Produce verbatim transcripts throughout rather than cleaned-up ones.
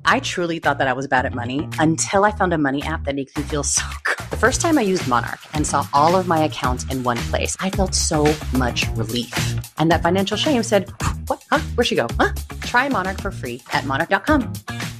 I truly thought that I was bad at money until I found a money app that makes me feel so good. The first time I used Monarch and saw all of my accounts in one place, I felt so much relief. And that financial shame said, what? Huh? Where'd she go? Huh? Try Monarch for free at monarch dot com.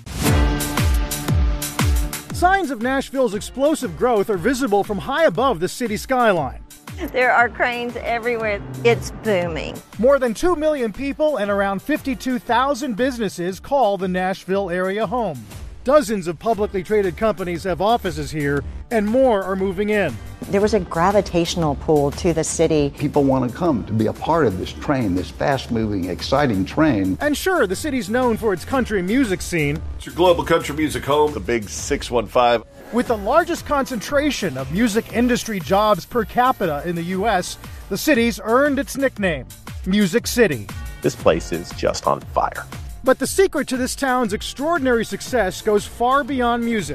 Signs of Nashville's explosive growth are visible from high above the city skyline. There are cranes everywhere. It's booming. More than two million people and around fifty-two thousand businesses call the Nashville area home. Dozens of publicly traded companies have offices here, and more are moving in. There was a gravitational pull to the city. People want to come to be a part of this train, this fast-moving, exciting train. And sure, the city's known for its country music scene. It's your global country music home, the big six one five. With the largest concentration of music industry jobs per capita in the U S, the city's earned its nickname, Music City. This place is just on fire. But the secret to this town's extraordinary success goes far beyond music.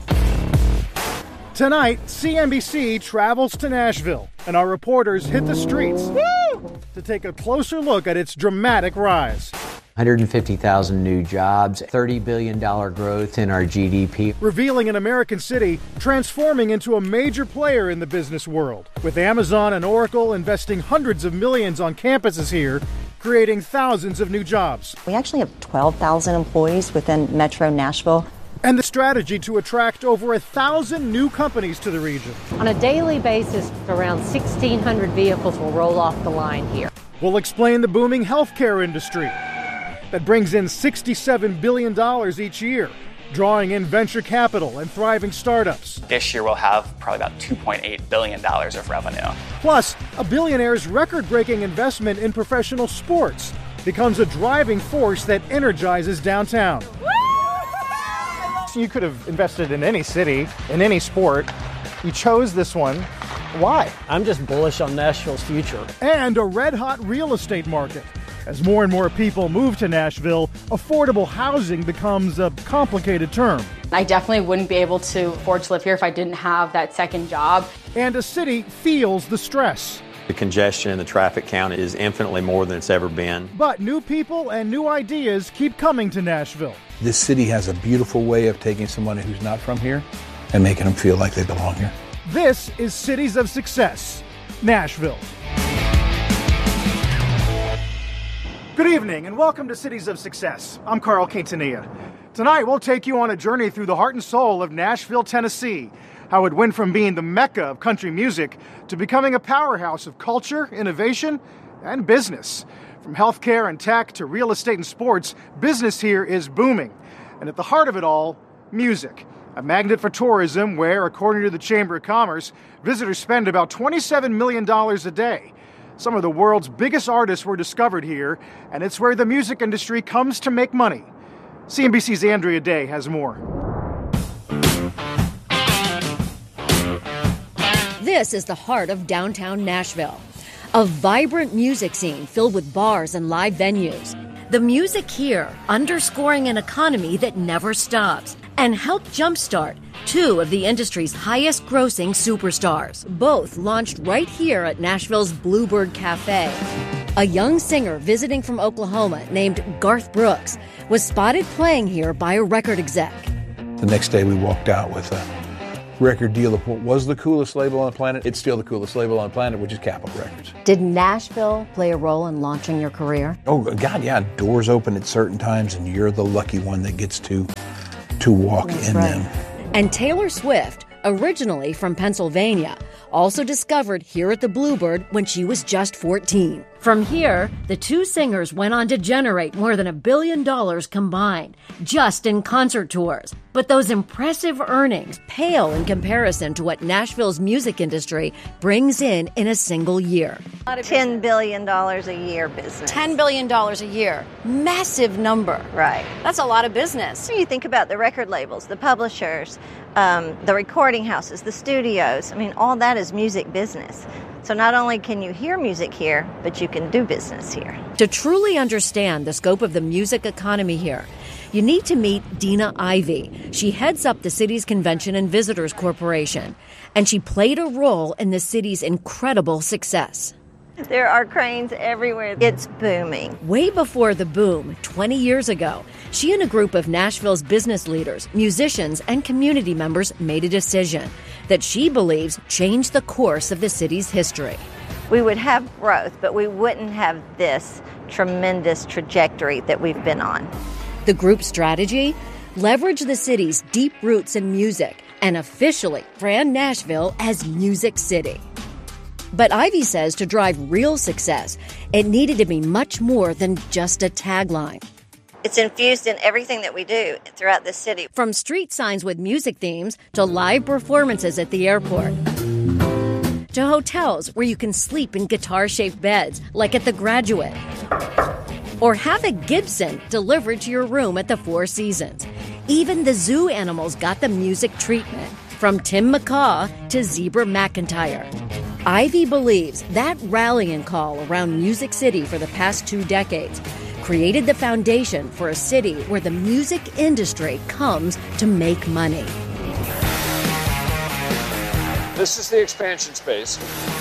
Tonight, C N B C travels to Nashville, and our reporters hit the streets Woo! to take a closer look at its dramatic rise. one hundred fifty thousand new jobs, thirty billion dollars growth in our G D P. Revealing an American city transforming into a major player in the business world, with Amazon and Oracle investing hundreds of millions on campuses here, creating thousands of new jobs. We actually have twelve thousand employees within Metro Nashville. And the strategy to attract over a thousand new companies to the region. On a daily basis, around sixteen hundred vehicles will roll off the line here. We'll explain the booming healthcare industry that brings in sixty-seven billion dollars each year, drawing in venture capital and thriving startups. This year we'll have probably about two point eight billion dollars of revenue. Plus, a billionaire's record-breaking investment in professional sports becomes a driving force that energizes downtown. You could have invested in any city, in any sport. You chose this one. Why? I'm just bullish on Nashville's future. And a red-hot real estate market. As more and more people move to Nashville, affordable housing becomes a complicated term. I definitely wouldn't be able to afford to live here if I didn't have that second job. And a city feels the stress. The congestion and the traffic count is infinitely more than it's ever been. But new people and new ideas keep coming to Nashville. This city has a beautiful way of taking someone who's not from here and making them feel like they belong here. This is Cities of Success, Nashville. Good evening and welcome to Cities of Success. I'm Carl Quintanilla. Tonight we'll take you on a journey through the heart and soul of Nashville, Tennessee, how it went from being the mecca of country music to becoming a powerhouse of culture, innovation, and business. From healthcare and tech to real estate and sports, business here is booming. And at the heart of it all, music. A magnet for tourism where, according to the Chamber of Commerce, visitors spend about twenty-seven million dollars a day. Some of the world's biggest artists were discovered here, and it's where the music industry comes to make money. C N B C's Andrea Day has more. This is the heart of downtown Nashville. A vibrant music scene filled with bars and live venues. The music here underscoring an economy that never stops and helped jumpstart two of the industry's highest grossing superstars, both launched right here at Nashville's Bluebird Cafe. A young singer visiting from Oklahoma named Garth Brooks was spotted playing here by a record exec. The next day we walked out with a record deal of what was the coolest label on the planet. It's still the coolest label on the planet, which is Capitol Records. Did Nashville play a role in launching your career? Oh, God, yeah. Doors open at certain times, and you're the lucky one that gets to, to walk That's in right. them. And Taylor Swift, originally from Pennsylvania, also discovered here at the Bluebird when she was just fourteen. From here, the two singers went on to generate more than a billion dollars combined, just in concert tours. But those impressive earnings pale in comparison to what Nashville's music industry brings in in a single year. ten billion dollars a year business. ten billion dollars a year. Massive number. Right. That's a lot of business. You think about the record labels, the publishers, um, the recording houses, the studios. I mean, all that is music business. So not only can you hear music here, but you can do business here. To truly understand the scope of the music economy here, you need to meet Dina Ivey. She heads up the city's Convention and Visitors Corporation, and she played a role in the city's incredible success. There are cranes everywhere. It's booming. Way before the boom, twenty years ago, she and a group of Nashville's business leaders, musicians, and community members made a decision that she believes changed the course of the city's history. We would have growth, but we wouldn't have this tremendous trajectory that we've been on. The group's strategy? Leverage the city's deep roots in music and officially brand Nashville as Music City. But Ivy says to drive real success, it needed to be much more than just a tagline. It's infused in everything that we do throughout the city. From street signs with music themes to live performances at the airport, to hotels where you can sleep in guitar-shaped beds like at the Graduate, or have a Gibson delivered to your room at the Four Seasons. Even the zoo animals got the music treatment, from Tim McCaw to Zebra McIntyre. Ivy believes that rallying call around Music City for the past two decades created the foundation for a city where the music industry comes to make money. This is the expansion space.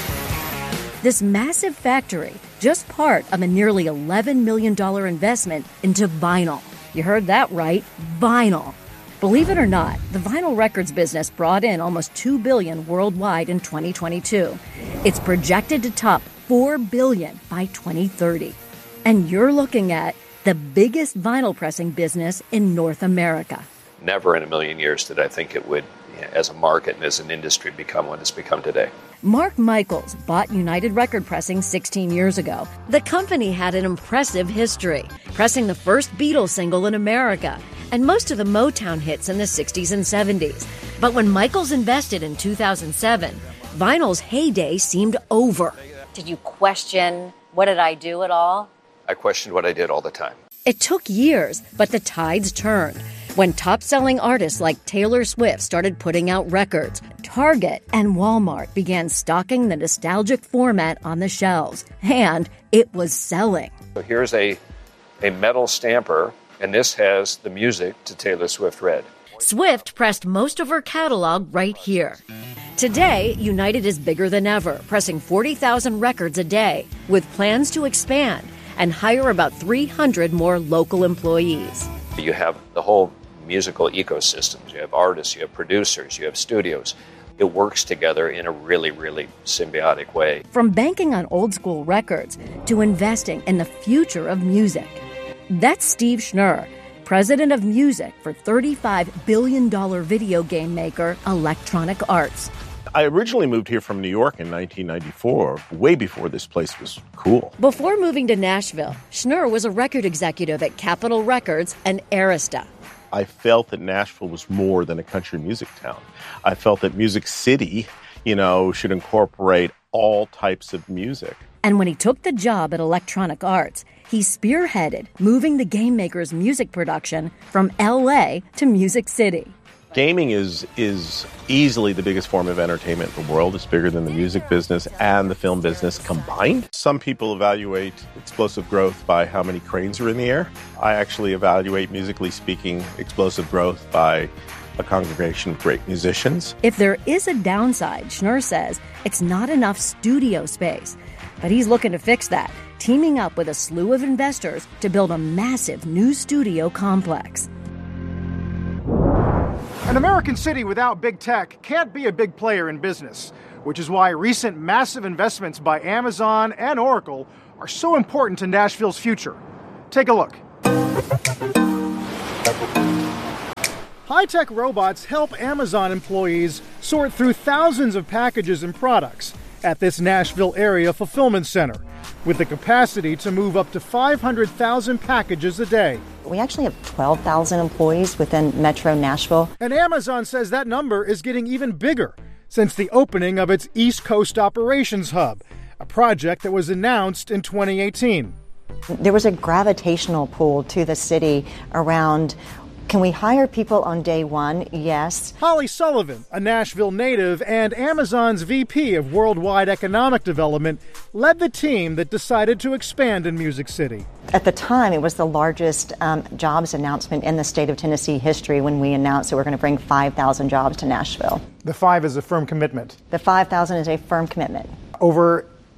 This massive factory, just part of a nearly eleven million dollars investment into vinyl. You heard that right, vinyl. Believe it or not, the vinyl records business brought in almost two billion dollars worldwide in twenty twenty-two. It's projected to top four billion dollars by twenty thirty. And you're looking at the biggest vinyl pressing business in North America. Never in a million years did I think it would, as a market and as an industry, become what it's become today. Mark Michaels bought United Record Pressing sixteen years ago. The company had an impressive history, pressing the first Beatles single in America and most of the Motown hits in the sixties and seventies. But when Michaels invested in two thousand seven, vinyl's heyday seemed over. Did you question, what did I do at all? I questioned what I did all the time. It took years, but the tides turned. When top-selling artists like Taylor Swift started putting out records, Target and Walmart began stocking the nostalgic format on the shelves, and it was selling. So here's a, a metal stamper, and this has the music to Taylor Swift Red. Swift pressed most of her catalog right here. Today, United is bigger than ever, pressing forty thousand records a day, with plans to expand and hire about three hundred more local employees. You have the whole musical ecosystems. You have artists, you have producers, you have studios. It works together in a really, really symbiotic way. From banking on old school records to investing in the future of music. That's Steve Schnurr, president of music for thirty-five billion dollars video game maker Electronic Arts. I originally moved here from New York in nineteen ninety-four, way before this place was cool. Before moving to Nashville, Schnurr was a record executive at Capitol Records and Arista. I felt that Nashville was more than a country music town. I felt that Music City, you know, should incorporate all types of music. And when he took the job at Electronic Arts, he spearheaded moving the game maker's music production from L A to Music City. Gaming is is easily the biggest form of entertainment in the world. It's bigger than the music business and the film business combined. Some people evaluate explosive growth by how many cranes are in the air. I actually evaluate, musically speaking, explosive growth by a congregation of great musicians. If there is a downside, Schnurr says, it's not enough studio space. But he's looking to fix that, teaming up with a slew of investors to build a massive new studio complex. An American city without big tech can't be a big player in business, which is why recent massive investments by Amazon and Oracle are so important to Nashville's future. Take a look. High-tech robots help Amazon employees sort through thousands of packages and products at this Nashville area fulfillment center, with the capacity to move up to five hundred thousand packages a day. We actually have twelve thousand employees within Metro Nashville. And Amazon says that number is getting even bigger since the opening of its East Coast Operations Hub, a project that was announced in twenty eighteen. There was a gravitational pull to the city around, can we hire people on day one? Yes. Holly Sullivan, a Nashville native and Amazon's V P of Worldwide Economic Development, led the team that decided to expand in Music City. At the time, it was the largest um, jobs announcement in the state of Tennessee history when we announced that we're going to bring five thousand jobs to Nashville. The five is a firm commitment. The five thousand is a firm commitment. Over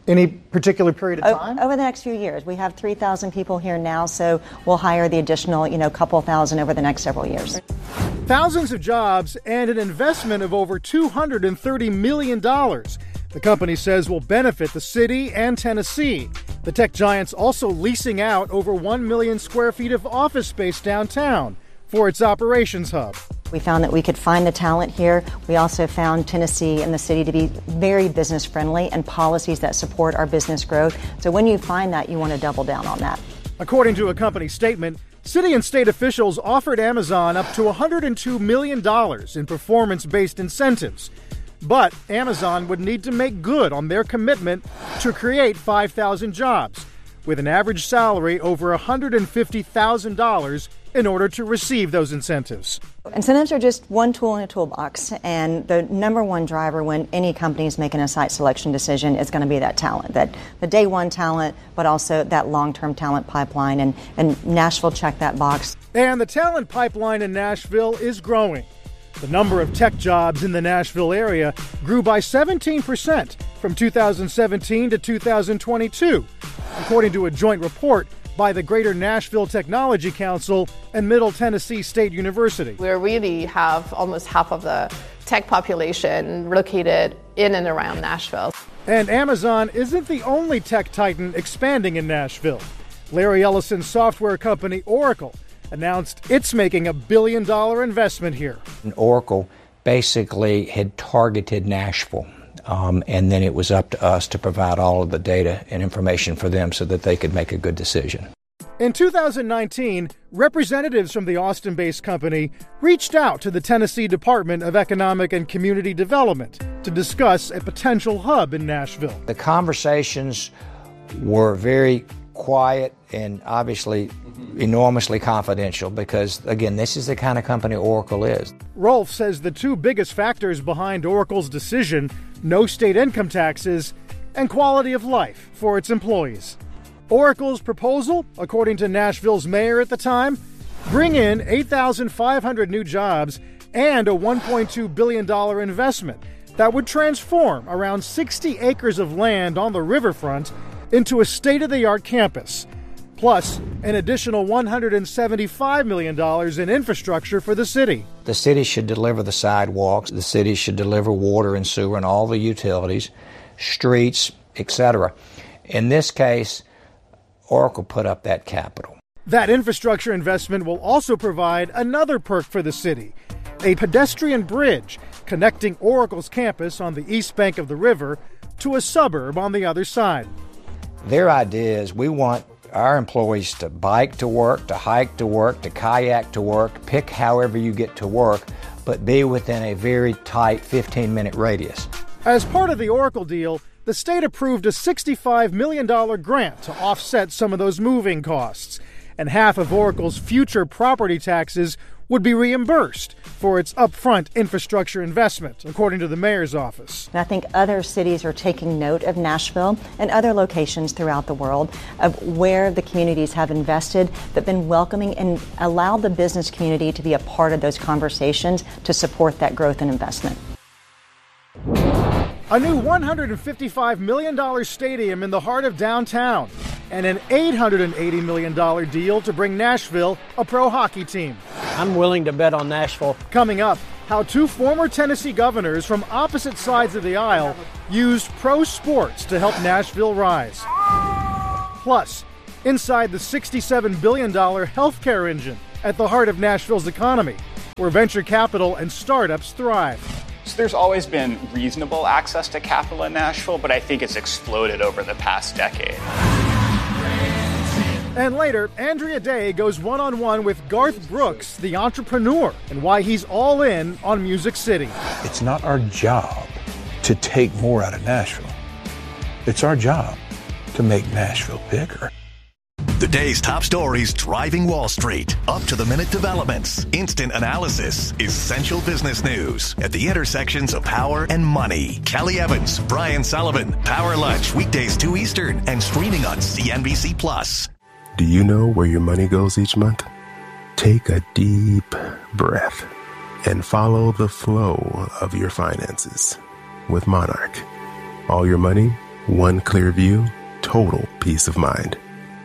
Any particular period of time? O- over the next few years. We have three thousand people here now, so we'll hire the additional, you know, couple thousand over the next several years. Thousands of jobs and an investment of over two hundred thirty million dollars. The company says will benefit the city and Tennessee. The tech giant's also leasing out over one million square feet of office space downtown for its operations hub. We found that we could find the talent here. We also found Tennessee and the city to be very business friendly and policies that support our business growth. So when you find that, you want to double down on that. According to a company statement, city and state officials offered Amazon up to one hundred two million dollars in performance-based incentives. But Amazon would need to make good on their commitment to create five thousand jobs, with an average salary over one hundred fifty thousand dollars in order to receive those incentives. Incentives are just one tool in a toolbox, and the number one driver when any company is making a site selection decision is going to be that talent, that the day one talent, but also that long-term talent pipeline, and, and Nashville checked that box. And the talent pipeline in Nashville is growing. The number of tech jobs in the Nashville area grew by seventeen percent from two thousand seventeen to two thousand twenty-two, according to a joint report by the Greater Nashville Technology Council and Middle Tennessee State University. We really have almost half of the tech population located in and around Nashville. And Amazon isn't the only tech titan expanding in Nashville. Larry Ellison's software company Oracle announced it's making a billion dollar investment here. And Oracle basically had targeted Nashville, um, and then it was up to us to provide all of the data and information for them so that they could make a good decision. In two thousand nineteen, representatives from the Austin-based company reached out to the Tennessee Department of Economic and Community Development to discuss a potential hub in Nashville. The conversations were very quiet and obviously enormously confidential because, again, this is the kind of company Oracle is. Rolfe says the two biggest factors behind Oracle's decision, no state income taxes and quality of life for its employees. Oracle's proposal, according to Nashville's mayor at the time, bring in eight thousand five hundred new jobs and a one point two billion dollars investment that would transform around sixty acres of land on the riverfront into a state-of-the-art campus, plus an additional one hundred seventy-five million dollars in infrastructure for the city. The city should deliver the sidewalks, the city should deliver water and sewer and all the utilities, streets, et cetera. In this case, Oracle put up that capital. That infrastructure investment will also provide another perk for the city, a pedestrian bridge connecting Oracle's campus on the east bank of the river to a suburb on the other side. Their idea is we want our employees to bike to work, to hike to work, to kayak to work, pick however you get to work, but be within a very tight fifteen-minute radius. As part of the Oracle deal, the state approved a sixty-five million dollars grant to offset some of those moving costs, and half of Oracle's future property taxes would be reimbursed for its upfront infrastructure investment, according to the mayor's office. And I think other cities are taking note of Nashville and other locations throughout the world of where the communities have invested, but been welcoming and allowed the business community to be a part of those conversations to support that growth and investment. A new one hundred fifty-five million dollars stadium in the heart of downtown, and an eight hundred eighty million dollars deal to bring Nashville a pro hockey team. I'm willing to bet on Nashville. Coming up, how two former Tennessee governors from opposite sides of the aisle used pro sports to help Nashville rise. Plus, inside the sixty-seven billion dollars healthcare engine at the heart of Nashville's economy, where venture capital and startups thrive. So there's always been reasonable access to capital in Nashville, but I think it's exploded over the past decade. And later, Andrea Day goes one-on-one with Garth Brooks, the entrepreneur, and why he's all in on Music City. It's not our job to take more out of Nashville. It's our job to make Nashville bigger. The day's top stories driving Wall Street. Up-to-the-minute developments, instant analysis, essential business news at the intersections of power and money. Kelly Evans, Brian Sullivan, Power Lunch, weekdays two Eastern, and streaming on C N B C Plus. Do you know where your money goes each month? Take a deep breath and follow the flow of your finances with Monarch. All your money One clear view, total peace of mind.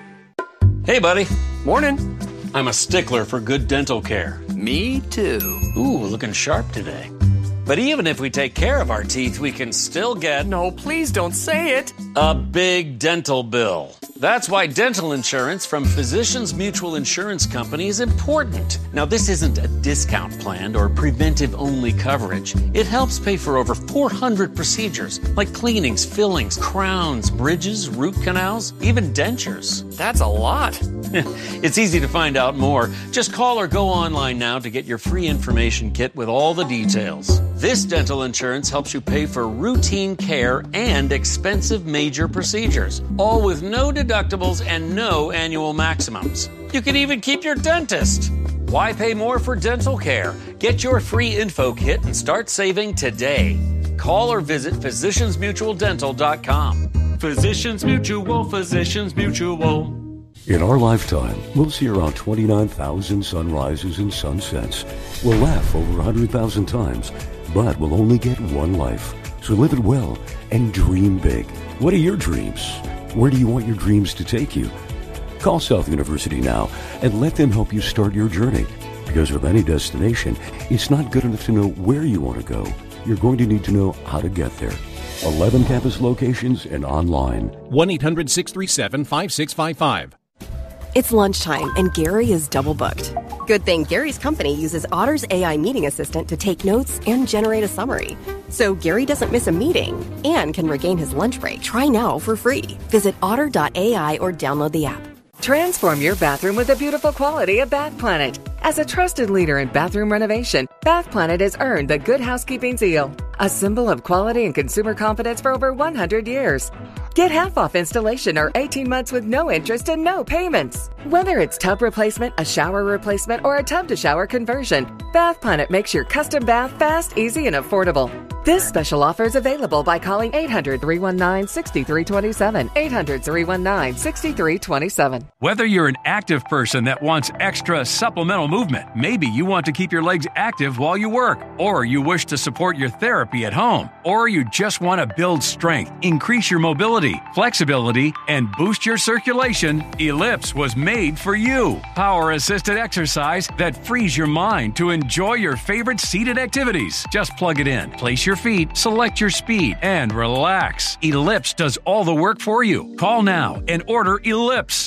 Hey, buddy. Morning. I'm a stickler for good dental care. Me too. Ooh, looking sharp today. But even if we take care of our teeth, we can still get... No, please don't say it. A big dental bill. That's why dental insurance from Physicians Mutual Insurance Company is important. Now, this isn't a discount plan or preventive-only coverage. It helps pay for over four hundred procedures, like cleanings, fillings, crowns, bridges, root canals, even dentures. That's a lot. It's easy to find out more. Just call or go online now to get your free information kit with all the details. This dental insurance helps you pay for routine care and expensive major procedures, all with no deductibles and no annual maximums. You can even keep your dentist. Why pay more for dental care? Get your free info kit and start saving today. Call or visit physicians mutual dental dot com. Physicians Mutual, Physicians Mutual. In our lifetime, we'll see around twenty-nine thousand sunrises and sunsets. We'll laugh over one hundred thousand times, but we'll only get one life. So live it well and dream big. What are your dreams? Where do you want your dreams to take you? Call South University now and let them help you start your journey. Because with any destination, it's not good enough to know where you want to go. You're going to need to know how to get there. eleven campus locations and online. one eight hundred six three seven five six five five. It's lunchtime and Gary is double booked. Good thing Gary's company uses Otter's A I meeting assistant to take notes and generate a summary. So Gary doesn't miss a meeting and can regain his lunch break. Try now for free. Visit otter dot A I or download the app. Transform your bathroom with the beautiful quality of Bath Planet. As a trusted leader in bathroom renovation, Bath Planet has earned the Good Housekeeping seal, a symbol of quality and consumer confidence for over one hundred years. Get half off installation or eighteen months with no interest and no payments. Whether it's tub replacement, a shower replacement, or a tub-to-shower conversion, Bath Planet makes your custom bath fast, easy, and affordable. This special offer is available by calling eight hundred, three one nine, six three two seven, eight hundred, three one nine, six three two seven. Whether you're an active person that wants extra supplemental movement, maybe you want to keep your legs active while you work, or you wish to support your therapy at home, or you just want to build strength, increase your mobility, flexibility, and boost your circulation, Ellipse was made for you. Power-assisted exercise that frees your mind to enjoy your favorite seated activities. Just plug it in, place your feet, select your speed, and relax. Ellipse does all the work for you. Call now and order Ellipse.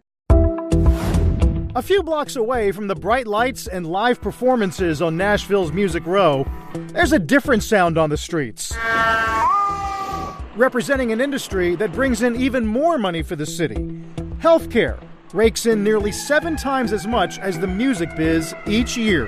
A few blocks away from the bright lights and live performances on Nashville's Music Row, there's a different sound on the streets. Representing an industry that brings in even more money for the city. Healthcare rakes in nearly seven times as much as the music biz each year.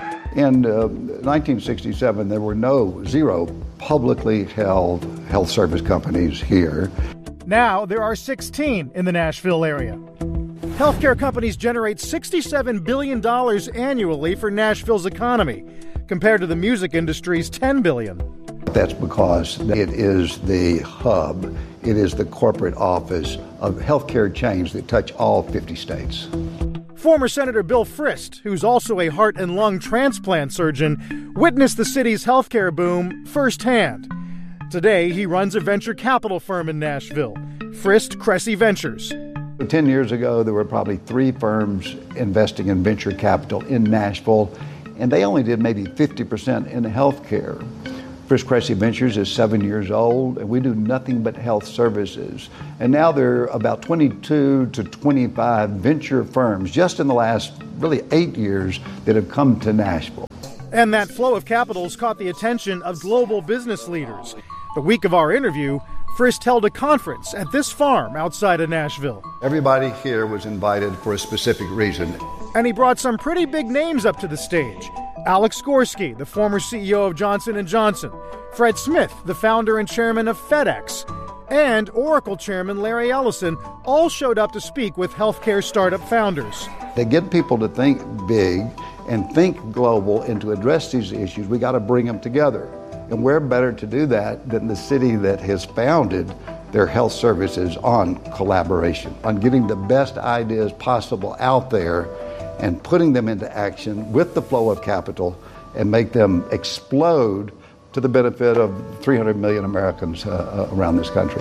In uh, nineteen sixty-seven, there were no, zero publicly held health service companies here. Now there are sixteen in the Nashville area. Healthcare companies generate sixty-seven billion dollars annually for Nashville's economy, compared to the music industry's ten billion dollars. That's because it is the hub, it is the corporate office of healthcare chains that touch all fifty states. Former Senator Bill Frist, who's also a heart and lung transplant surgeon, witnessed the city's healthcare boom firsthand. Today, he runs a venture capital firm in Nashville, Frist Cressy Ventures. Ten years ago, there were probably three firms investing in venture capital in Nashville, and they only did maybe fifty percent in healthcare. Frist Cressy Ventures is seven years old, and we do nothing but health services. And now there are about twenty-two to twenty-five venture firms just in the last really eight years that have come to Nashville. And that flow of capitals caught the attention of global business leaders. The week of our interview, Frist held a conference at this farm outside of Nashville. Everybody here was invited for a specific reason. And he brought some pretty big names up to the stage. Alex Gorsky, the former C E O of Johnson and Johnson, Fred Smith, the founder and chairman of FedEx, and Oracle chairman Larry Ellison all showed up to speak with healthcare startup founders. To get people to think big and think global and to address these issues, we got to bring them together. And where better to do that than the city that has founded their health services on collaboration, on getting the best ideas possible out there and putting them into action with the flow of capital and make them explode to the benefit of three hundred million Americans uh, around this country.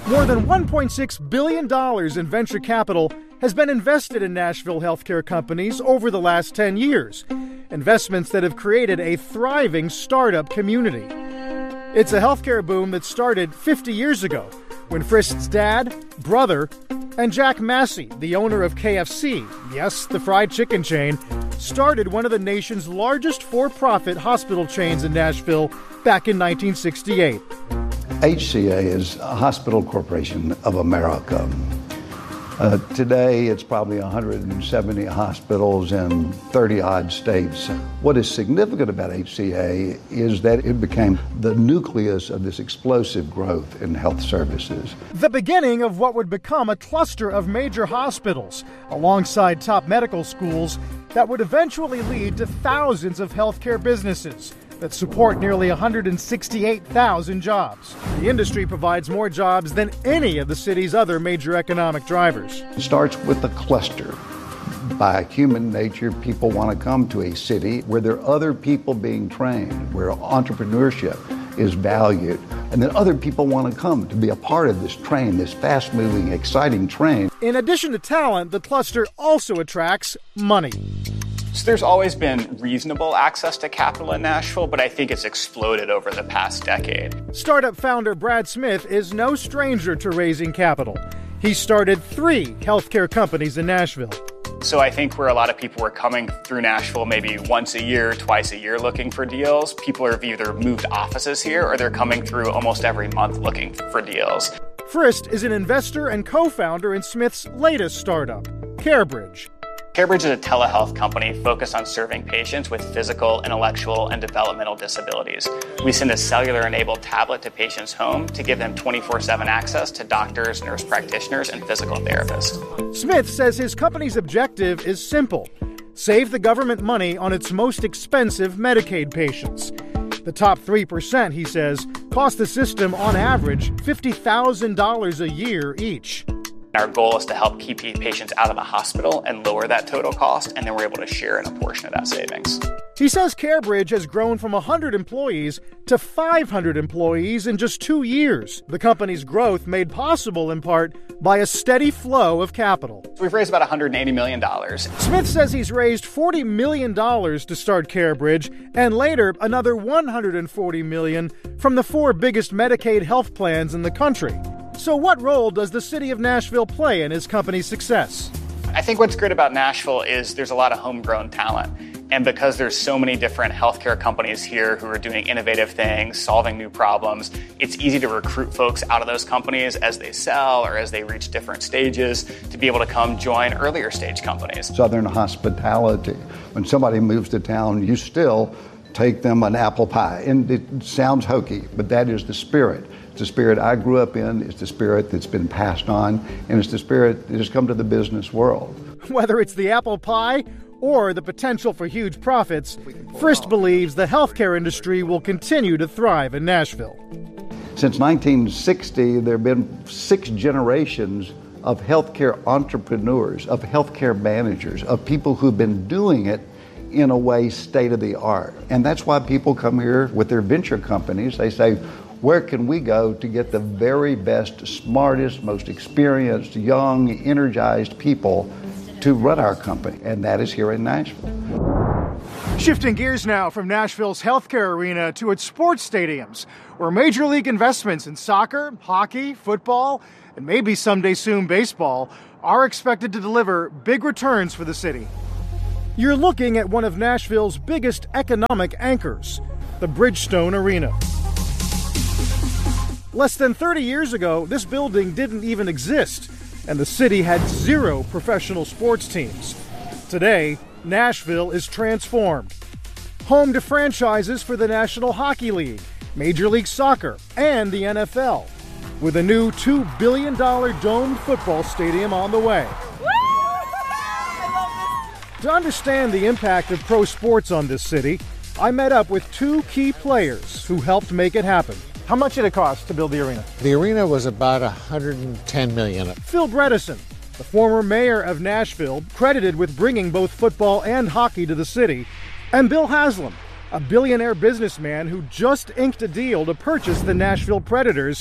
More than one point six billion dollars in venture capital has been invested in Nashville healthcare companies over the last ten years, investments that have created a thriving startup community. It's a healthcare boom that started fifty years ago when Frist's dad, brother, and Jack Massey, the owner of K F C, yes, the fried chicken chain, started one of the nation's largest for-profit hospital chains in Nashville back in nineteen sixty-eight. H C A is a Hospital Corporation of America. Uh, today, it's probably one hundred seventy hospitals in thirty-odd states. What is significant about H C A is that it became the nucleus of this explosive growth in health services. The beginning of what would become a cluster of major hospitals alongside top medical schools that would eventually lead to thousands of healthcare businesses that support nearly one hundred sixty-eight thousand jobs. The industry provides more jobs than any of the city's other major economic drivers. It starts with a cluster. By human nature, people want to come to a city where there are other people being trained, where entrepreneurship is valued, and then other people want to come to be a part of this train, this fast-moving, exciting train. In addition to talent, the cluster also attracts money. So there's always been reasonable access to capital in Nashville, but I think it's exploded over the past decade. Startup founder Brad Smith is no stranger to raising capital. He started three healthcare companies in Nashville. So I think where a lot of people were coming through Nashville maybe once a year, twice a year looking for deals, people have either moved offices here or they're coming through almost every month looking for deals. Frist is an investor and co-founder in Smith's latest startup, CareBridge. CareBridge is a telehealth company focused on serving patients with physical, intellectual, and developmental disabilities. We send a cellular-enabled tablet to patients' home to give them twenty-four seven access to doctors, nurse practitioners, and physical therapists. Smith says his company's objective is simple: save the government money on its most expensive Medicaid patients. The top three percent, he says, cost the system on average fifty thousand dollars a year each. Our goal is to help keep patients out of the hospital and lower that total cost, and then we're able to share in a portion of that savings. He says CareBridge has grown from one hundred employees to five hundred employees in just two years. The company's growth made possible in part by a steady flow of capital. We've raised about one hundred eighty million dollars. Smith says he's raised forty million dollars to start CareBridge, and later another one hundred forty million dollars from the four biggest Medicaid health plans in the country. So what role does the city of Nashville play in his company's success? I think what's great about Nashville is there's a lot of homegrown talent. And because there's so many different healthcare companies here who are doing innovative things, solving new problems, it's easy to recruit folks out of those companies as they sell or as they reach different stages to be able to come join earlier stage companies. Southern hospitality. When somebody moves to town, you still take them an apple pie. And it sounds hokey, but that is the spirit. It's the spirit I grew up in, it's the spirit that's been passed on, and it's the spirit that has come to the business world. Whether it's the apple pie or the potential for huge profits, Frist believes the healthcare industry will continue to thrive in Nashville. Since nineteen sixty, there have been six generations of healthcare entrepreneurs, of healthcare managers, of people who've been doing it in a way state of the art. And that's why people come here with their venture companies. They say, where can we go to get the very best, smartest, most experienced, young, energized people to run our company? And that is here in Nashville. Shifting gears now from Nashville's healthcare arena to its sports stadiums, where major league investments in soccer, hockey, football, and maybe someday soon baseball are expected to deliver big returns for the city. You're looking at one of Nashville's biggest economic anchors, the Bridgestone Arena. Less than thirty years ago, this building didn't even exist, and the city had zero professional sports teams. Today, Nashville is transformed. Home to franchises for the National Hockey League, Major League Soccer, and the N F L, with a new two billion dollars domed football stadium on the way. To understand the impact of pro sports on this city, I met up with two key players who helped make it happen. How much did it cost to build the arena? The arena was about one hundred ten million dollars. Phil Bredesen, the former mayor of Nashville, credited with bringing both football and hockey to the city, and Bill Haslam, a billionaire businessman who just inked a deal to purchase the Nashville Predators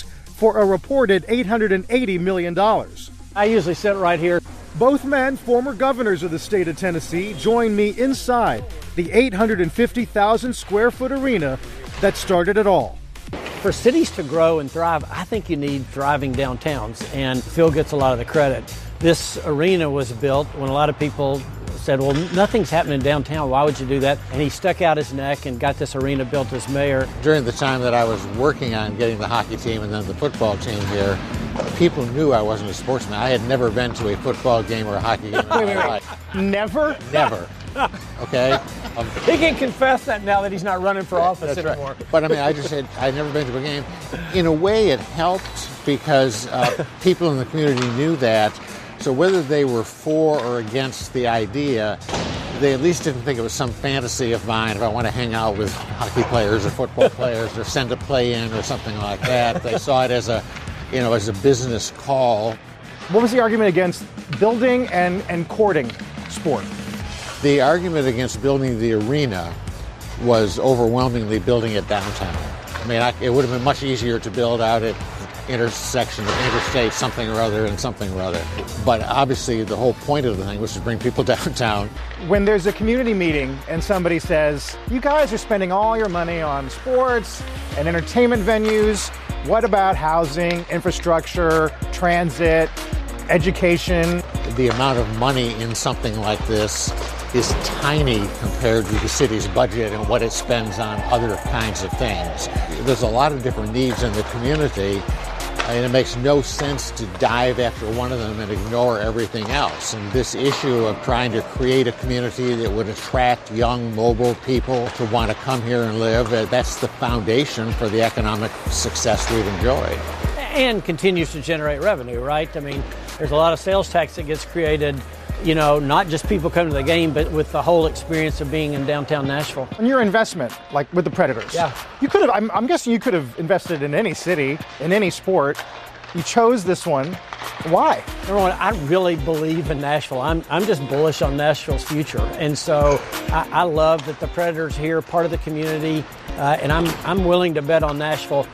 for a reported eight hundred eighty million dollars. I usually sit right here. Both men, former governors of the state of Tennessee, join me inside the eight hundred fifty thousand square foot arena that started it all. For cities to grow and thrive, I think you need thriving downtowns, and Phil gets a lot of the credit. This arena was built when a lot of people said, well, nothing's happening downtown, why would you do that? And he stuck out his neck and got this arena built as mayor. During the time that I was working on getting the hockey team and then the football team here, people knew I wasn't a sportsman. I had never been to a football game or a hockey game in my life. Never? Never. Okay? Um, he can confess that now that he's not running for office That's anymore. Right. But I mean, I just said I'd never been to a game. In a way, it helped because uh, people in the community knew that. So whether they were for or against the idea, they at least didn't think it was some fantasy of mine if I want to hang out with hockey players or football players or send a play in or something like that. They saw it as a, you know, as a business call. What was the argument against building and, and courting sport? The argument against building the arena was overwhelmingly building it downtown. I mean, I, it would have been much easier to build out at intersection of interstate something or other and something or other. But obviously the whole point of the thing was to bring people downtown. When there's a community meeting and somebody says, you guys are spending all your money on sports and entertainment venues, what about housing, infrastructure, transit, education? The amount of money in something like this is tiny compared to the city's budget and what it spends on other kinds of things. There's a lot of different needs in the community, and it makes no sense to dive after one of them and ignore everything else. And this issue of trying to create a community that would attract young, mobile people to want to come here and live, that's the foundation for the economic success we've enjoyed. And continues to generate revenue, right? I mean, there's a lot of sales tax that gets created, you know, not just people coming to the game, but with the whole experience of being in downtown Nashville. And your investment, like with the Predators. Yeah. You could have, I'm, I'm guessing you could have invested in any city, in any sport. You chose this one. Why? Number one, I really believe in Nashville. I'm I'm just bullish on Nashville's future. And so I, I love that the Predators here, part of the community, uh, and I'm I'm willing to bet on Nashville.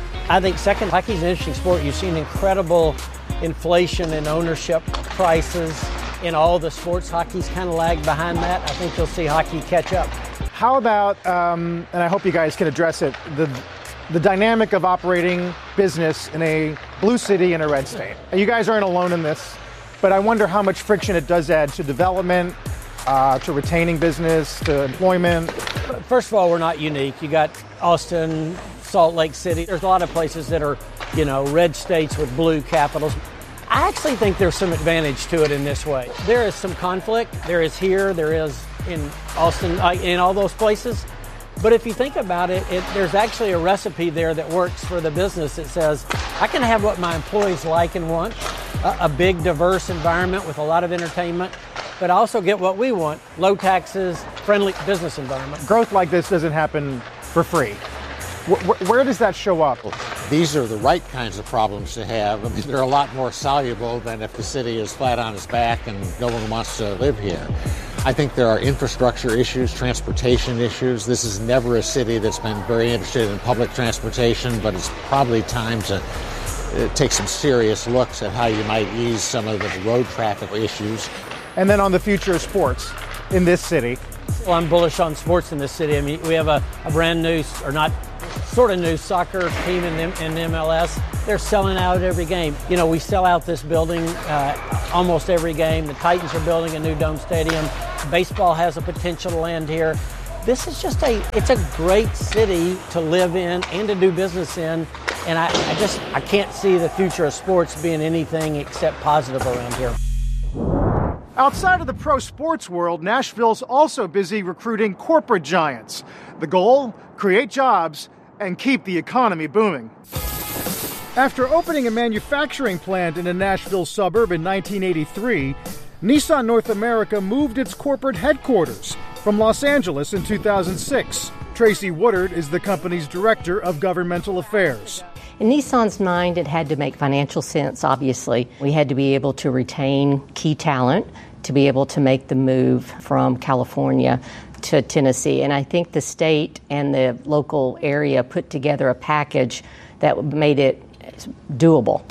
I think second, hockey's an interesting sport. You've seen incredible inflation in ownership prices in all the sports. Hockey's kind of lagged behind that. I think you'll see hockey catch up. How about, um, and I hope you guys can address it, the the dynamic of operating business in a blue city and a red state? You guys aren't alone in this, but I wonder how much friction it does add to development, uh, to retaining business, to employment. First of all, we're not unique. You got Austin, Salt Lake City. There's a lot of places that are, you know, red states with blue capitals. I actually think there's some advantage to it in this way. There is some conflict. There is here, there is in Austin, in all those places. But if you think about it, it, there's actually a recipe there that works for the business that says, I can have what my employees like and want, a, a big, diverse environment with a lot of entertainment, but I also get what we want, low taxes, friendly business environment. Growth like this doesn't happen for free. Where, where does that show up? These are the right kinds of problems to have. I mean, they're a lot more soluble than if the city is flat on its back and no one wants to live here. I think there are infrastructure issues, transportation issues. This is never a city that's been very interested in public transportation, but it's probably time to uh, take some serious looks at how you might ease some of the road traffic issues. And then on the future of sports in this city. Well, I'm bullish on sports in this city. I mean, we have a, a brand new, or not sort of new soccer team in, in M L S. They're selling out every game. You know, we sell out this building uh, almost every game. The Titans are building a new dome stadium. Baseball has a potential to land here. This is just a, it's a great city to live in and to do business in. And I, I just, I can't see the future of sports being anything except positive around here. Outside of the pro sports world, Nashville's also busy recruiting corporate giants. The goal, create jobs and keep the economy booming. After opening a manufacturing plant in a Nashville suburb in nineteen eighty-three, Nissan North America moved its corporate headquarters from Los Angeles in two thousand six. Tracy Woodard is the company's director of governmental affairs. In Nissan's mind, it had to make financial sense, obviously. We had to be able to retain key talent to be able to make the move from California to Tennessee. And I think the state and the local area put together a package that made it doable.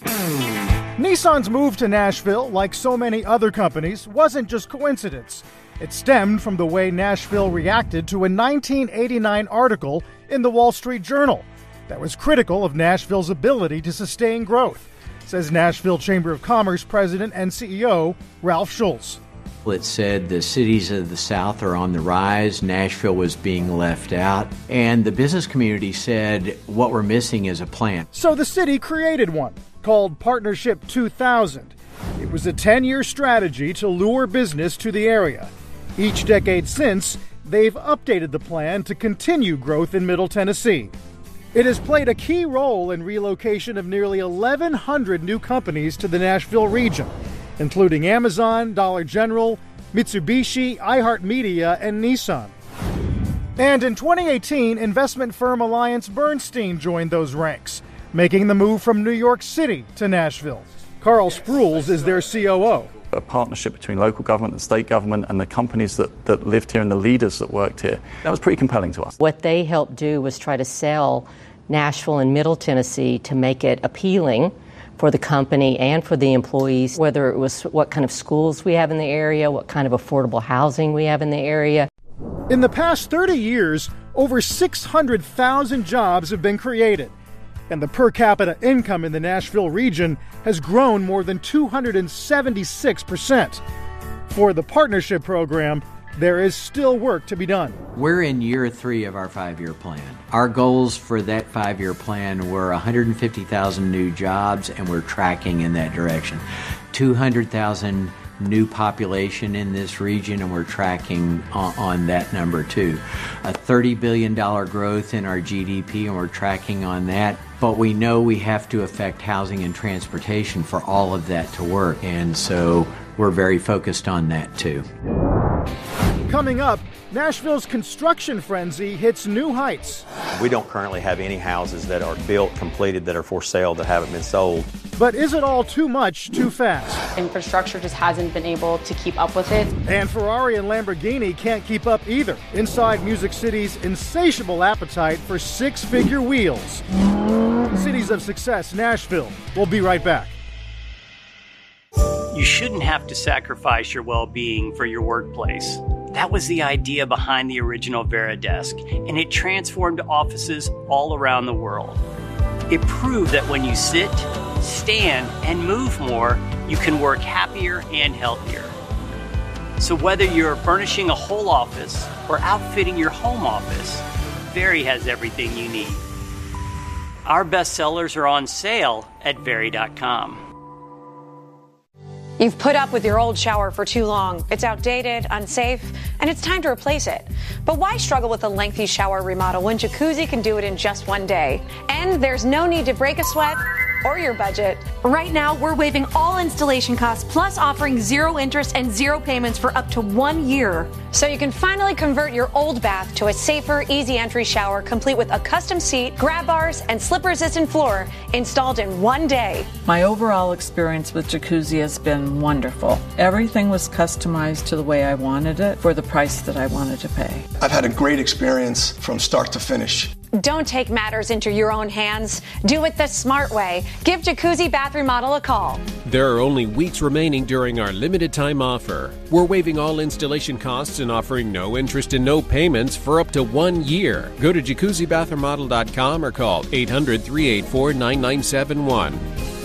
Nissan's move to Nashville, like so many other companies, wasn't just coincidence. It stemmed from the way Nashville reacted to a nineteen eighty-nine article in the Wall Street Journal that was critical of Nashville's ability to sustain growth, says Nashville Chamber of Commerce President and C E O Ralph Schultz. It said the cities of the South are on the rise, Nashville was being left out, and the business community said what we're missing is a plan. So the city created one called Partnership two thousand. It was a ten-year strategy to lure business to the area. Each decade since, they've updated the plan to continue growth in Middle Tennessee. It has played a key role in relocation of nearly eleven hundred new companies to the Nashville region, including Amazon, Dollar General, Mitsubishi, iHeartMedia, and Nissan. And in twenty eighteen, investment firm Alliance Bernstein joined those ranks, making the move from New York City to Nashville. Carl Sprules is their C O O. A partnership between local government and state government and the companies that, that lived here and the leaders that worked here. That was pretty compelling to us. What they helped do was try to sell Nashville and Middle Tennessee to make it appealing for the company and for the employees, whether it was what kind of schools we have in the area, what kind of affordable housing we have in the area. In the past thirty years, over six hundred thousand jobs have been created, and the per capita income in the Nashville region has grown more than two hundred seventy-six percent. For the partnership program, there is still work to be done. We're in year three of our five-year plan. Our goals for that five-year plan were one hundred fifty thousand new jobs, and we're tracking in that direction. two hundred thousand new population in this region, and we're tracking on, on that number too. A thirty billion dollars growth in our G D P, and we're tracking on that. But we know we have to affect housing and transportation for all of that to work, and so we're very focused on that too. Coming up, Nashville's construction frenzy hits new heights. We don't currently have any houses that are built, completed, that are for sale that haven't been sold. But is it all too much, too fast? Infrastructure just hasn't been able to keep up with it. And Ferrari and Lamborghini can't keep up either. Inside Music City's insatiable appetite for six-figure wheels. Cities of Success, Nashville. We'll be right back. You shouldn't have to sacrifice your well-being for your workplace. That was the idea behind the original Veridesk, and it transformed offices all around the world. It proved that when you sit, stand, and move more, you can work happier and healthier. So whether you're furnishing a whole office or outfitting your home office, Very has everything you need. Our best sellers are on sale at Very dot com. You've put up with your old shower for too long. It's outdated, unsafe, and it's time to replace it. But why struggle with a lengthy shower remodel when Jacuzzi can do it in just one day? And there's no need to break a sweat or your budget. Right now, we're waiving all installation costs, plus offering zero interest and zero payments for up to one year. So you can finally convert your old bath to a safer, easy entry shower, complete with a custom seat, grab bars, and slip-resistant floor installed in one day. My overall experience with Jacuzzi has been wonderful. Everything was customized to the way I wanted it for the price that I wanted to pay. I've had a great experience from start to finish. Don't take matters into your own hands. Do it the smart way. Give Jacuzzi Bath Remodel a call. There are only weeks remaining during our limited time offer. We're waiving all installation costs and offering no interest and no payments for up to one year. Go to jacuzzi bath remodel dot com or call eight hundred, three eight four, nine nine seven one.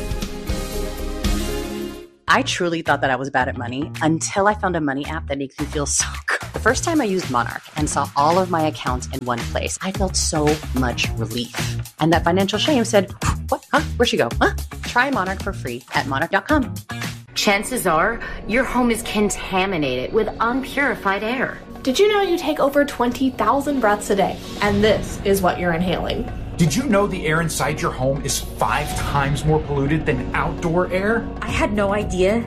I truly thought that I was bad at money until I found a money app that makes me feel so good. The first time I used Monarch and saw all of my accounts in one place, I felt so much relief. And that financial shame said, what? Huh? Where'd she go? Huh? Try Monarch for free at monarch dot com. Chances are your home is contaminated with unpurified air. Did you know you take over twenty thousand breaths a day? And this is what you're inhaling. Did you know the air inside your home is five times more polluted than outdoor air? I had no idea.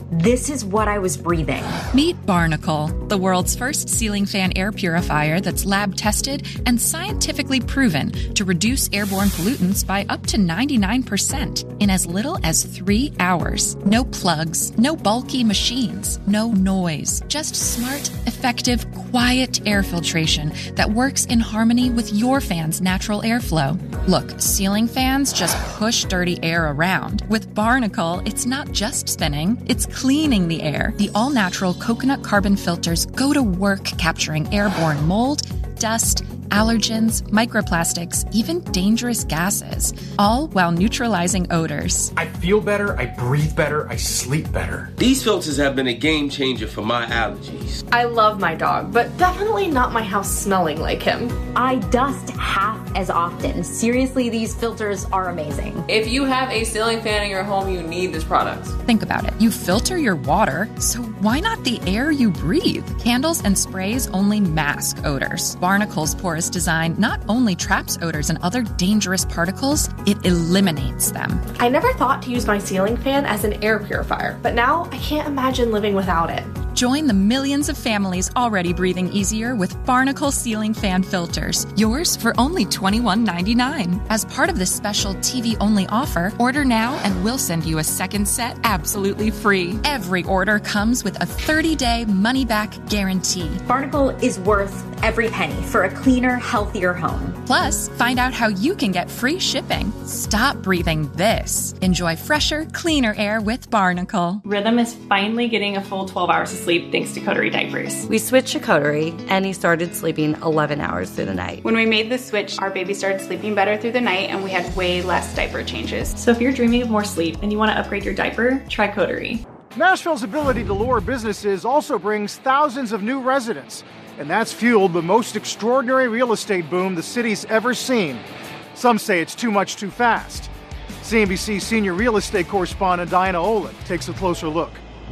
This is what I was breathing. Meet Barnacle, the world's first ceiling fan air purifier that's lab tested and scientifically proven to reduce airborne pollutants by up to ninety-nine percent in as little as three hours. No plugs, no bulky machines, no noise, just smart, effective, quiet air filtration that works in harmony with your fan's natural airflow. Look, ceiling fans just push dirty air around. With Barnacle, it's not just spinning, it's cleaning the air. The all-natural coconut carbon filters go to work capturing airborne mold, dust, allergens, microplastics, even dangerous gases, all while neutralizing odors. I feel better, I breathe better, I sleep better. These filters have been a game changer for my allergies. I love my dog, but definitely not my house smelling like him. I dust half as often. Seriously, these filters are amazing. If you have a ceiling fan in your home, you need this product. Think about it. You filter your water, so why not the air you breathe? Candles and sprays only mask odors. Barnacle's porous design not only traps odors and other dangerous particles, it eliminates them. I never thought to use my ceiling fan as an air purifier, but now I can't imagine living without it. Join the millions of families already breathing easier with Barnacle ceiling fan filters. Yours for only twenty-one ninety-nine. As part of this special T V-only offer, order now and we'll send you a second set absolutely free. Every order comes with a thirty-day money-back guarantee. Barnacle is worth every penny for a cleaner, healthier home. Plus, find out how you can get free shipping. Stop breathing this. Enjoy fresher, cleaner air with Barnacle. Rhythm is finally getting a full twelve hours of sleep thanks to Coterie diapers. We switched to Coterie, and he started sleeping eleven hours through the night. When we made the switch, our baby started sleeping better through the night, and we had way less diaper changes. So if you're dreaming of more sleep and you want to upgrade your diaper, try Coterie. Nashville's ability to lure businesses also brings thousands of new residents, and that's fueled the most extraordinary real estate boom the city's ever seen. Some say it's too much too fast. C N B C senior real estate correspondent Diana Olin takes a closer look.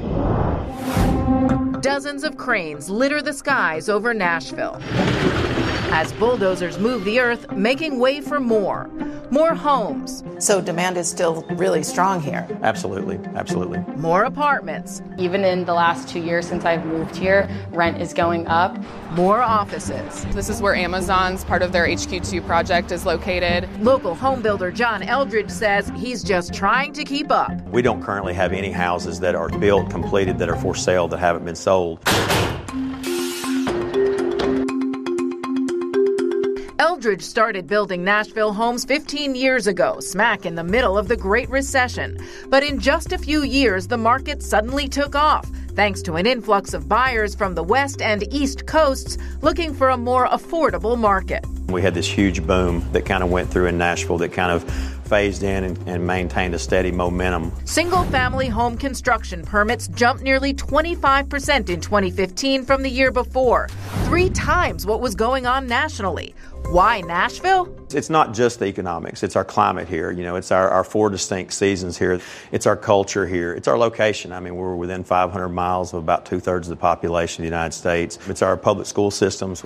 Dozens of cranes litter the skies over Nashville as bulldozers move the earth, making way for more. More homes. So demand is still really strong here. Absolutely, absolutely. More apartments. Even in the last two years since I've moved here, rent is going up. More offices. This is where Amazon's part of their H Q two project is located. Local home builder John Eldridge says he's just trying to keep up. We don't currently have any houses that are built, completed, that are for sale that haven't been sold. Eldridge started building Nashville homes fifteen years ago, smack in the middle of the Great Recession. But in just a few years, the market suddenly took off, thanks to an influx of buyers from the West and East Coasts looking for a more affordable market. We had this huge boom that kind of went through in Nashville that kind of phased in and, and maintained a steady momentum. Single-family home construction permits jumped nearly twenty-five percent in twenty fifteen from the year before, three times what was going on nationally. Why Nashville? It's not just the economics. It's our climate here. You know, it's our, our four distinct seasons here. It's our culture here. It's our location. I mean, we're within five hundred miles of about two-thirds of the population of the United States. It's our public school systems.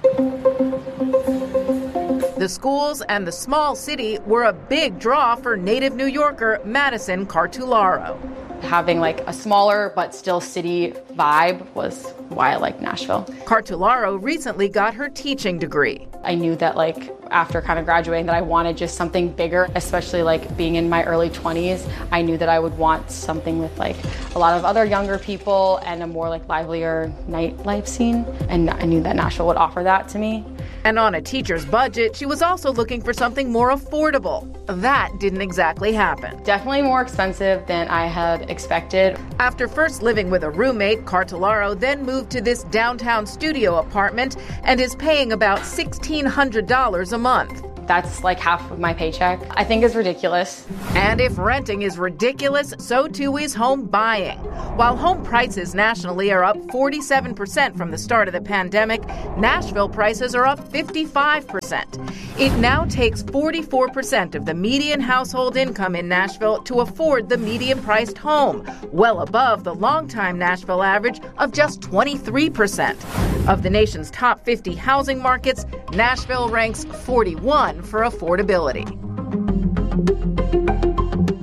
The schools and the small city were a big draw for native New Yorker Madison Cartularo. Having like a smaller but still city vibe was why I like Nashville. Cartularo recently got her teaching degree. I knew that like after kind of graduating that I wanted just something bigger, especially like being in my early twenties. I knew that I would want something with like a lot of other younger people and a more like livelier nightlife scene. And I knew that Nashville would offer that to me. And on a teacher's budget, she was also looking for something more affordable. That didn't exactly happen. Definitely more expensive than I had expected. After first living with a roommate, Cartularo then moved to this downtown studio apartment and is paying about sixteen hundred dollars a month. That's like half of my paycheck. I think is ridiculous. And if renting is ridiculous, so too is home buying. While home prices nationally are up forty-seven percent from the start of the pandemic, Nashville prices are up fifty-five percent. It now takes forty-four percent of the median household income in Nashville to afford the median-priced home, well above the longtime Nashville average of just twenty-three percent. Of the nation's top fifty housing markets, Nashville ranks forty-one for affordability.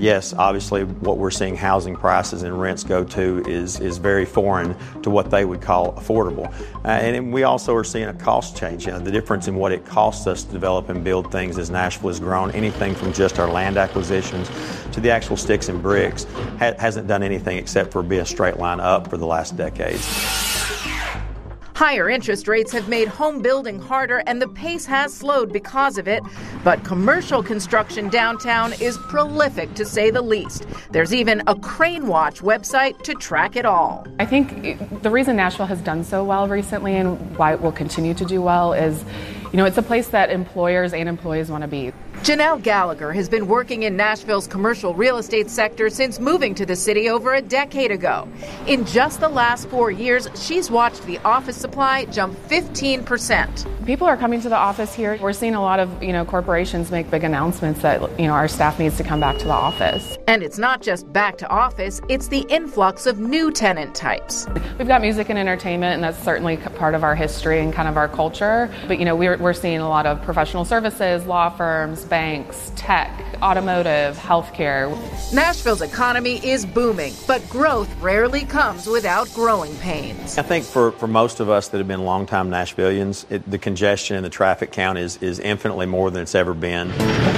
yes, obviously what we're seeing housing prices and rents go to is, is very foreign to what they would call affordable. Uh, and we also are seeing a cost change. You know, the difference in what it costs us to develop and build things as Nashville has grown, anything from just our land acquisitions to the actual sticks and bricks, ha- hasn't done anything except for be a straight line up for the last decades. Higher interest rates have made home building harder, and the pace has slowed because of it. But commercial construction downtown is prolific, to say the least. There's even a Crane Watch website to track it all. I think the reason Nashville has done so well recently and why it will continue to do well is, you know, it's a place that employers and employees want to be. Janelle Gallagher has been working in Nashville's commercial real estate sector since moving to the city over a decade ago. In just the last four years, she's watched the office supply jump fifteen percent. People are coming to the office here. We're seeing a lot of, you know, corporations make big announcements that, you know, our staff needs to come back to the office. And it's not just back to office, it's the influx of new tenant types. We've got music and entertainment, and that's certainly part of our history and kind of our culture. But, you know, we're, we're seeing a lot of professional services, law firms, banks, tech, automotive, healthcare. Nashville's economy is booming, but growth rarely comes without growing pains. I think for, for most of us that have been longtime Nashvillians, it, the congestion and the traffic count is, is infinitely more than it's ever been.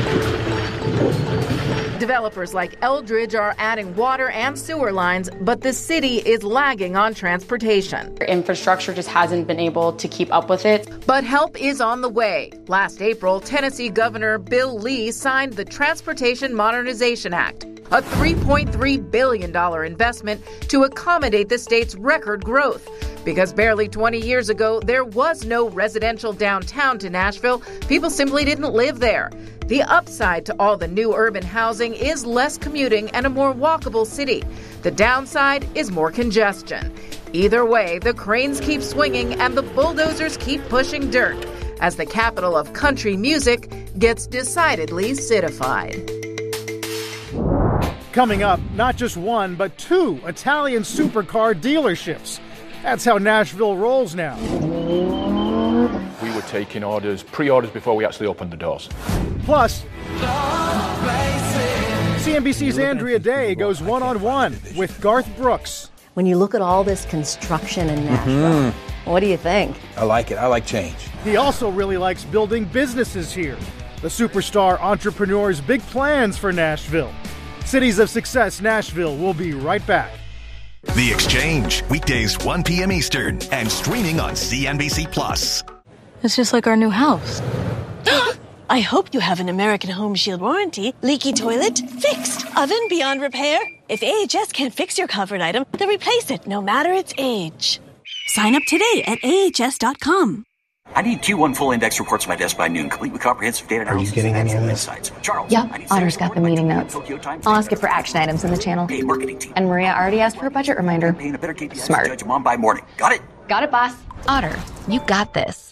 Developers like Eldridge are adding water and sewer lines, but the city is lagging on transportation. Infrastructure just hasn't been able to keep up with it. But help is on the way. Last April, Tennessee Governor Bill Lee signed the Transportation Modernization Act, a three point three billion dollars investment to accommodate the state's record growth. Because barely twenty years ago, there was no residential downtown to Nashville. People simply didn't live there. The upside to all the new urban housing is less commuting and a more walkable city. The downside is more congestion. Either way, the cranes keep swinging and the bulldozers keep pushing dirt as the capital of country music gets decidedly citified. Coming up, not just one, but two Italian supercar dealerships. That's how Nashville rolls now. We were taking orders, pre-orders before we actually opened the doors. Plus, C N B C's Andrea Day goes one-on-one with Garth Brooks. When you look at all this construction in Nashville, mm-hmm. what do you think? I like it. I like change. He also really likes building businesses here. The superstar entrepreneur's big plans for Nashville. Cities of Success Nashville will be right back. The Exchange, weekdays one p.m. Eastern and streaming on C N B C Plus. It's just like our new house. I hope you have an American Home Shield warranty. Leaky toilet? Fixed. Oven beyond repair? If A H S can't fix your covered item, then replace it, no matter its age. Sign up today at A H S dot com. I need Q one full index reports to my desk by noon, complete with comprehensive data analysis. Are you getting any of this? Insights. Charles. Yeah, Otter's got the meeting notes. I'll ask it for action items in the channel. Hey, marketing team. And Maria already asked for a budget reminder. Paying a better K P I Smart. to judge a mom by morning. Got it? Got it, boss. Otter, you got this.